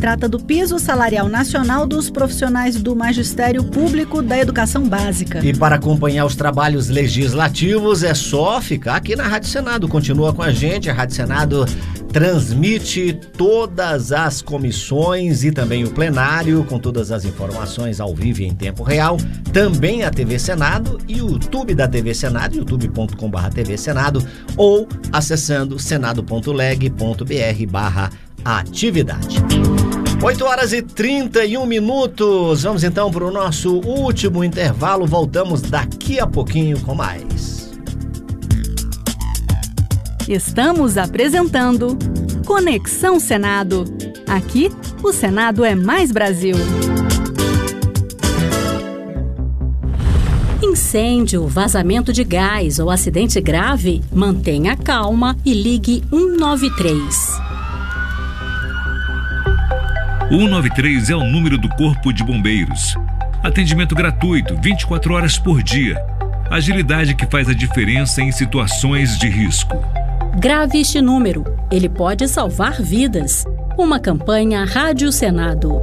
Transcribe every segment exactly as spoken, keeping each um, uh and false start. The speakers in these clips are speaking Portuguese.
trata do piso salarial nacional dos profissionais do magistério público da educação básica. E para acompanhar os trabalhos legislativos é só ficar aqui na Rádio Senado. Continua com a gente, a Rádio Senado transmite todas as comissões e também o plenário com todas as informações ao vivo e em tempo real. Também a T V Senado e o YouTube da T V Senado, youtube ponto com barra T V Senado, ou acessando senado ponto leg ponto br barra atividade. oito horas e trinta e um minutos. Vamos então para o nosso último intervalo. Voltamos daqui a pouquinho com mais. Estamos apresentando Conexão Senado. Aqui, o Senado é mais Brasil. Incêndio, vazamento de gás ou acidente grave? Mantenha calma e ligue um nove três. O um nove três é o número do Corpo de Bombeiros. Atendimento gratuito, vinte e quatro horas por dia. Agilidade que faz a diferença em situações de risco. Grave este número, ele pode salvar vidas. Uma campanha Rádio Senado.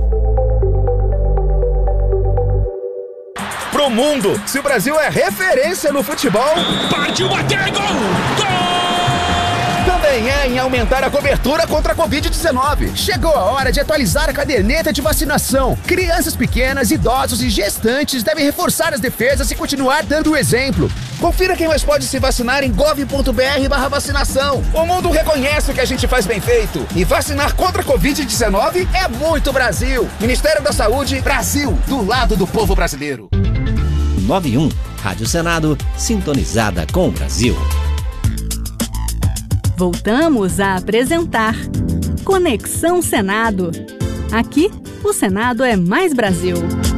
Pro mundo, se o Brasil é referência no futebol, partiu bater, gol! Gol! Também é em aumentar a cobertura contra a covid dezenove. Chegou a hora de atualizar a caderneta de vacinação. Crianças pequenas, idosos e gestantes devem reforçar as defesas e continuar dando o exemplo. Confira quem mais pode se vacinar em gov ponto br barra vacinação. O mundo reconhece o que a gente faz bem feito. E vacinar contra a covid dezenove é muito Brasil. Ministério da Saúde, Brasil, do lado do povo brasileiro. nove e um, Rádio Senado, sintonizada com o Brasil. Voltamos a apresentar Conexão Senado. Aqui, o Senado é mais Brasil.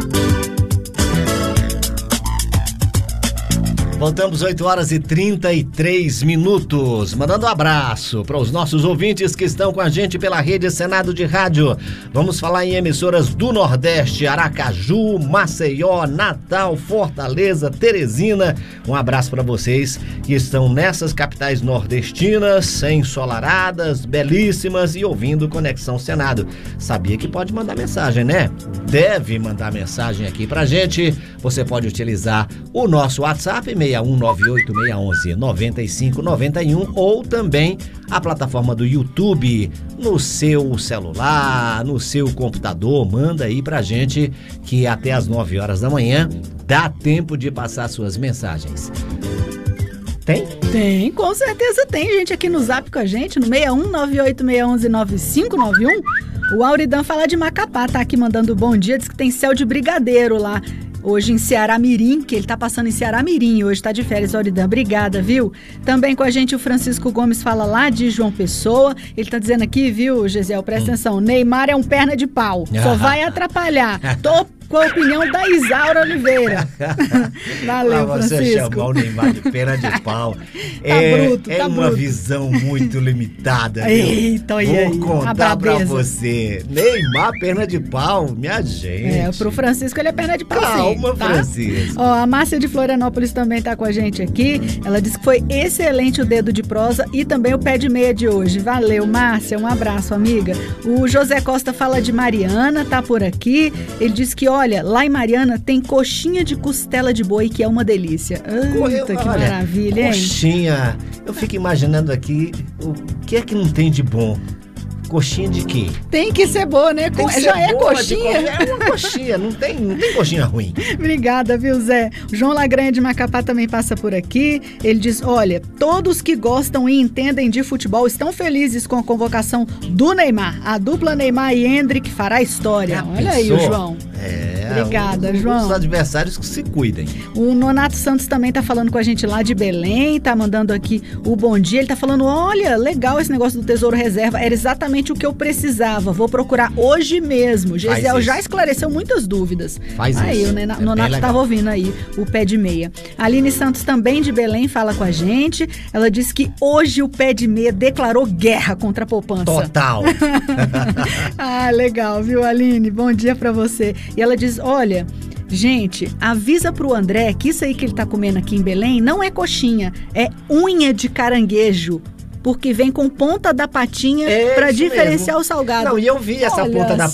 Voltamos oito horas e trinta e três minutos. Mandando um abraço para os nossos ouvintes que estão com a gente pela Rede Senado de Rádio. Vamos falar em emissoras do Nordeste, Aracaju, Maceió, Natal, Fortaleza, Teresina. Um abraço para vocês que estão nessas capitais nordestinas, ensolaradas, belíssimas e ouvindo Conexão Senado. Sabia que pode mandar mensagem, né? Deve mandar mensagem aqui pra gente. Você pode utilizar o nosso WhatsApp, seis um nove oito seis um um nove cinco nove um, ou também a plataforma do YouTube no seu celular, no seu computador. Manda aí pra gente que até às nove horas da manhã dá tempo de passar suas mensagens. Tem? Tem, com certeza tem gente aqui no Zap com a gente, no seis um nove oito seis um um nove cinco nove um. O Auridan fala de Macapá, tá aqui mandando bom dia, diz que tem céu de brigadeiro lá. Hoje em Ceará Mirim, que ele tá passando em Ceará Mirim, hoje tá de férias, Auridan. Obrigada, viu? Também com a gente o Francisco Gomes fala lá de João Pessoa. Ele tá dizendo aqui, viu, Gesiel, presta hum. atenção, Neymar é um perna de pau, só vai atrapalhar. Tô com a opinião da Isaura Oliveira. Valeu, ah, você Francisco. chamar o Neymar de perna de pau. Tá é bruto, é tá uma bruto. visão muito limitada. Eita, Vou aí, contar pra você. Neymar, perna de pau, minha gente. É, pro Francisco ele é perna de pau. Calma, sim, tá? Francisco. Ó, a Márcia de Florianópolis também tá com a gente aqui. Ela disse que foi excelente o dedo de prosa e também o pé de meia de hoje. Valeu, Márcia, um abraço, amiga. O José Costa fala de Mariana, tá por aqui. Ele disse que, olha, lá em Mariana tem coxinha de costela de boi, que é uma delícia. Eita, que Olha, maravilha, hein? Coxinha, eu fico imaginando aqui o que é que não tem de bom. Coxinha de quê? Tem que ser boa, né? Tem que Já ser é boa coxinha. De qualquer- É uma coxinha, não tem, não tem coxinha ruim. Obrigada, viu, Zé? O João Lagranha de Macapá também passa por aqui. Ele diz, olha, todos que gostam e entendem de futebol estão felizes com a convocação do Neymar. A dupla Neymar e Endrick fará história. Já Olha aí o pensou? João. É, Obrigada, os, João. Os adversários que se cuidem. O Nonato Santos também tá falando com a gente lá de Belém, tá mandando aqui o bom dia. Ele tá falando, olha, legal esse negócio do Tesouro Reserva, era exatamente o que eu precisava. Vou procurar hoje mesmo. Gesiel já esclareceu muitas dúvidas. Faz aí, isso. o Nena- É bem Nonato legal. tava ouvindo aí o pé de meia. A Aline Santos também de Belém fala com a gente. Ela disse que hoje o pé de meia declarou guerra contra a poupança. Total. Ah, legal, viu, Aline? Bom dia pra você. E ela diz, olha, gente, avisa pro André que isso aí que ele tá comendo aqui em Belém não é coxinha, é unha de caranguejo. Porque vem com ponta da patinha É pra isso diferenciar mesmo. o salgado. Não, e eu vi essa Olha ponta da